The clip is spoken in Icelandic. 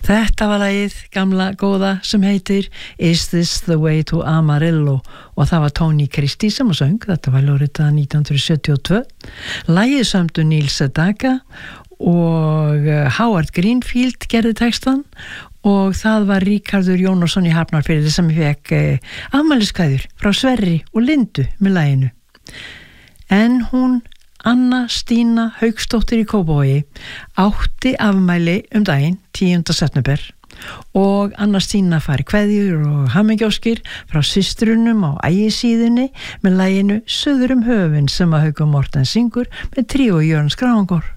Þetta var lagið gamla góða sem heitir Is This The Way to Amarillo og það var Tony Christie sem söng, þetta var ljóritað 1972. Lagið sömdu Neil Sedaka og Howard Greenfield gerði textan og það var Ríkharður Jónasson í Hafnarfirði sem fekk afmæliskveðjur frá Sverri og Lindu með laginu. En hún Anna Stína Hauksdóttir í Kópavogi átti afmæli daginn 10. september og Anna Stína fær kveðjur og hamingjóskir frá systrunum á Ægisíðunni með laginu Suður höfin sem að Haukur Morten syngur með tríó Jörn Skráangor.